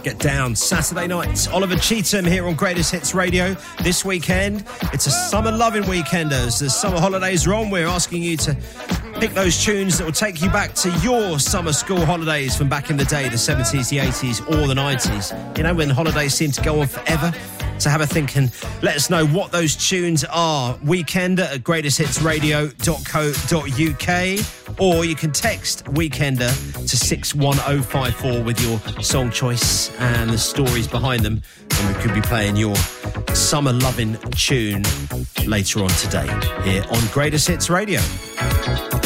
Get down Saturday night. Oliver Cheetham here on Greatest Hits Radio. This weekend, it's a summer loving weekend. As the summer holidays are on, we're asking you to pick those tunes that will take you back to your summer school holidays from back in the day, the 70s, the 80s, or the 90s. You know, when holidays seem to go on forever. So have a think and let us know what those tunes are. Weekender at greatesthitsradio.co.uk, or you can text Weekender to 61054 with your song choice and the stories behind them, and we could be playing your summer loving tune later on today here on Greatest Hits Radio.